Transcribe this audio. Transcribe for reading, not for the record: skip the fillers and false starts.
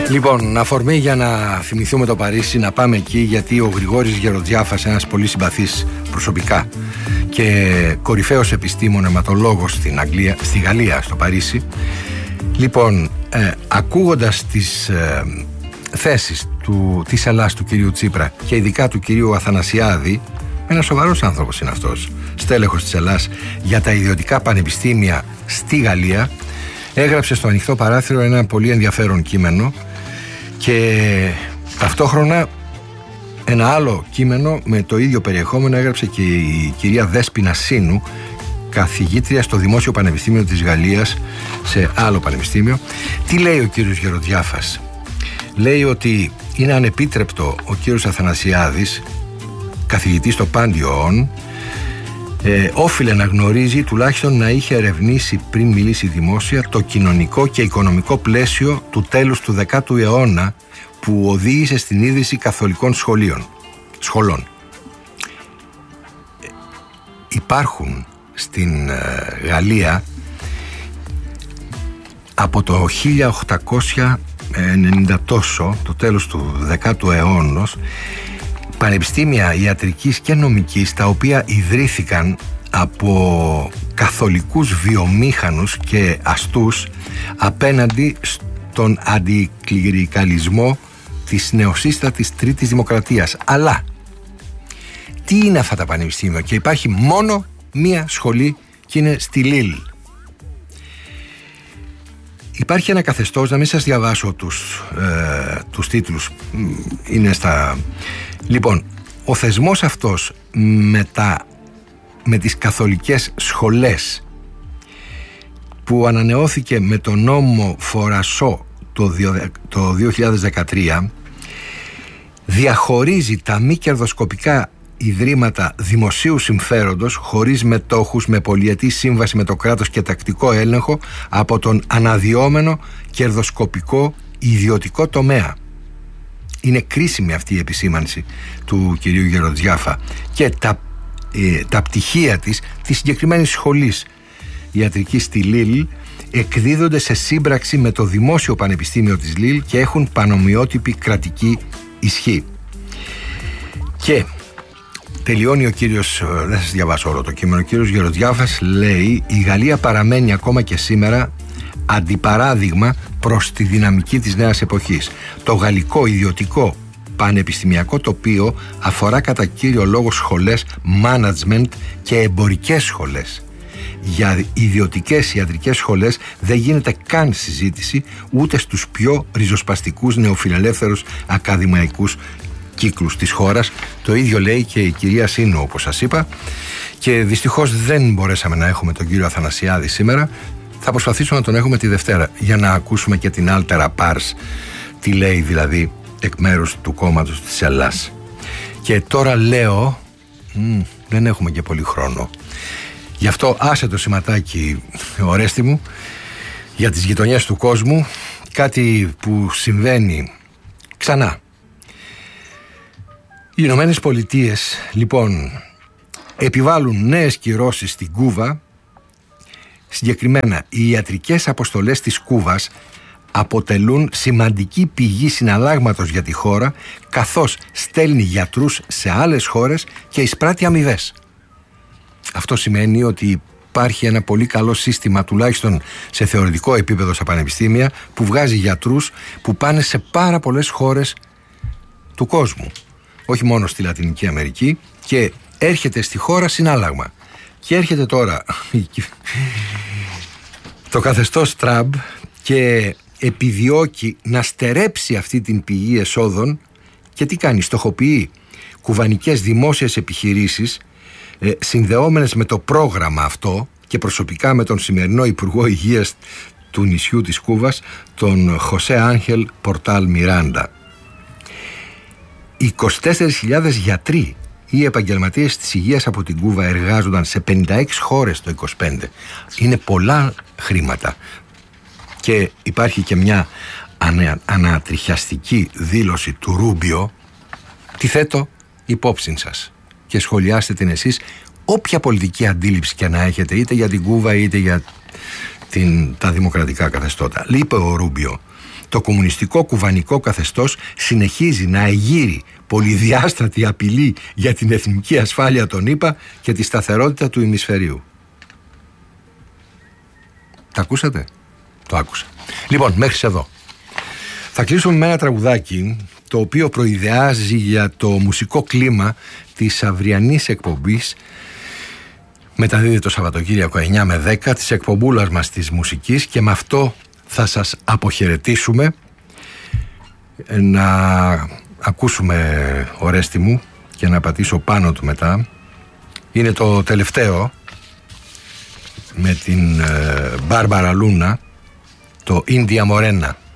Λοιπόν, αφορμή για να θυμηθούμε το Παρίσι, να πάμε εκεί, γιατί ο Γρηγόρης Γεροδιάφας, ένας πολύ συμπαθής προσωπικά και κορυφαίος επιστήμον αιματολόγος στη Γαλλία, στο Παρίσι. Λοιπόν, ακούγοντας τις θέσεις της Ελλάς του κυρίου Τσίπρα και ειδικά του κυρίου Αθανασιάδη, ένας σοβαρός άνθρωπος είναι αυτός, στέλεχος της Ελλάς, για τα ιδιωτικά πανεπιστήμια στη Γαλλία, έγραψε στο Ανοιχτό Παράθυρο ένα πολύ ενδιαφέρον κείμενο και ταυτόχρονα ένα άλλο κείμενο με το ίδιο περιεχόμενο έγραψε και η κυρία Δέσποινα Σίνου, καθηγήτρια στο Δημόσιο Πανεπιστήμιο της Γαλλίας, σε άλλο πανεπιστήμιο. Τι λέει ο κύριος Γεροδιάφας? Λέει ότι είναι ανεπίτρεπτο ο κύριος Αθανασιάδης, καθηγητής στο Πάντιο, όφιλε να γνωρίζει, τουλάχιστον να είχε ερευνήσει πριν μιλήσει δημόσια, το κοινωνικό και οικονομικό πλαίσιο του τέλους του 10ου αιώνα που οδήγησε στην ίδρυση καθολικών σχολών. Υπάρχουν στην Γαλλία από το 1890 τόσο, το τέλος του 10ου αιώνα, πανεπιστήμια ιατρικής και νομικής, τα οποία ιδρύθηκαν από καθολικούς βιομήχανους και αστούς απέναντι στον αντικληρικαλισμό της νεοσύστατης Τρίτης Δημοκρατίας. Αλλά τι είναι αυτά τα πανεπιστήμια? Και υπάρχει μόνο μία σχολή και είναι στη Λίλ. Υπάρχει ένα καθεστώς, να μην σας διαβάσω τους τίτλους, είναι στα... Λοιπόν, ο θεσμός αυτός με τις καθολικές σχολές που ανανεώθηκε με τον νόμο Φορασό το 2013, διαχωρίζει τα μη κερδοσκοπικά ιδρύματα δημοσίου συμφέροντος χωρίς μετόχους, με πολυετή σύμβαση με το κράτος και τακτικό έλεγχο, από τον αναδυόμενο κερδοσκοπικό ιδιωτικό τομέα. Είναι κρίσιμη αυτή η επισήμανση του κυρίου Γεροδιάφα και τα πτυχία της συγκεκριμένης σχολής ιατρικής στη Λίλ εκδίδονται σε σύμπραξη με το Δημόσιο Πανεπιστήμιο της Λίλ και έχουν πανομοιότυπη κρατική ισχύ. Και τελειώνει ο κύριος, δεν σας διαβάσω όλο το κείμενο, ο κύριος Γεροδιάφας λέει: η Γαλλία παραμένει ακόμα και σήμερα αντιπαράδειγμα προς τη δυναμική της νέας εποχής. Το γαλλικό ιδιωτικό πανεπιστημιακό τοπίο αφορά κατά κύριο λόγο σχολές, management και εμπορικές σχολές. Για ιδιωτικές ιατρικές σχολές δεν γίνεται καν συζήτηση, ούτε στους πιο ριζοσπαστικούς νεοφιλελεύθερους ακαδημαϊκούς κύκλους της χώρας. Το ίδιο λέει και η κυρία Σίνου, όπως σας είπα, και δυστυχώς δεν μπορέσαμε να έχουμε τον κύριο Αθανασιάδη σήμερα. Θα προσπαθήσω να τον έχουμε τη Δευτέρα για να ακούσουμε και την Altera Pars, τι λέει δηλαδή εκ μέρους του κόμματος της Ελλάς. Και τώρα λέω, δεν έχουμε και πολύ χρόνο, γι' αυτό άσε το σηματάκι, Ορέστη μου, για τις γειτονιές του κόσμου, κάτι που συμβαίνει ξανά. Οι Ηνωμένες Πολιτείες λοιπόν επιβάλλουν νέες κυρώσεις στην Κούβα. Συγκεκριμένα, οι ιατρικές αποστολές της Κούβας αποτελούν σημαντική πηγή συναλλάγματος για τη χώρα, καθώς στέλνει γιατρούς σε άλλες χώρες και εισπράττει αμοιβές. Αυτό σημαίνει ότι υπάρχει ένα πολύ καλό σύστημα, τουλάχιστον σε θεωρητικό επίπεδο στα πανεπιστήμια, που βγάζει γιατρούς που πάνε σε πάρα πολλές χώρες του κόσμου, όχι μόνο στη Λατινική Αμερική, και έρχεται στη χώρα συνάλλαγμα. Και έρχεται τώρα το καθεστώς Τραμπ και επιδιώκει να στερέψει αυτή την πηγή εσόδων. Και τι κάνει? Στοχοποιεί κουβανικές δημόσιες επιχειρήσεις συνδεόμενες με το πρόγραμμα αυτό, και προσωπικά με τον σημερινό Υπουργό Υγείας του νησιού της Κούβας, τον Χωσέ Άγχελ Πορτάλ Μιράντα. 24.000 γιατροί ή επαγγελματίες της υγείας από την Κούβα εργάζονταν σε 56 χώρες το 25. Είναι πολλά χρήματα. Και υπάρχει και μια ανατριχιαστική δήλωση του Ρούμπιο. Τη θέτω υπόψη σας και σχολιάστε την εσείς, όποια πολιτική αντίληψη και να έχετε, είτε για την Κούβα είτε για τα δημοκρατικά καθεστώτα. Είπε ο Ρούμπιο: το κομμουνιστικό κουβανικό καθεστώς συνεχίζει να εγείρει πολυδιάστατη απειλή για την εθνική ασφάλεια των ΗΠΑ και τη σταθερότητα του ημισφαιρίου. Τα ακούσατε? Το άκουσα. Λοιπόν, μέχρι εδώ. Θα κλείσουμε με ένα τραγουδάκι το οποίο προειδεάζει για το μουσικό κλίμα της αυριανής εκπομπής. Μεταδίδει το Σαββατοκύριακο 9 με 10 της εκπομπούλας μας της μουσικής, και με αυτό θα σας αποχαιρετήσουμε. Να ακούσουμε, Ορέστη μου, και να πατήσω πάνω του μετά. Είναι το τελευταίο με την Μπάρμπαρα Λούνα, το Ίνδια Μορένα.